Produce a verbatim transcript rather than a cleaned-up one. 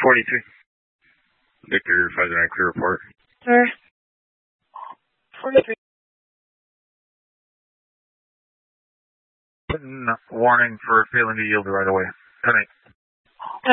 forty-three. Victor, five nine, clear report. Sir. forty-three. Warning for failing to yield right away. ten eight.